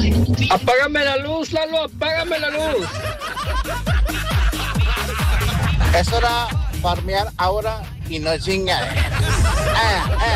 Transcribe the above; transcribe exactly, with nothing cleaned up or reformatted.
Apágame la luz, Lalo, apágame la luz. Es hora farmear ahora y no chingar. Ah, ah.